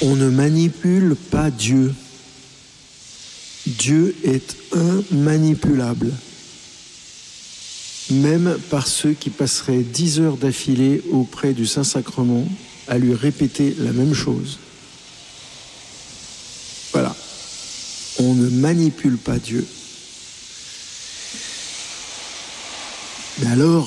On ne manipule pas Dieu. Dieu est immanipulable. Même par ceux qui passeraient 10 heures d'affilée auprès du Saint-Sacrement à lui répéter la même chose. Voilà. On ne manipule pas Dieu. Mais alors,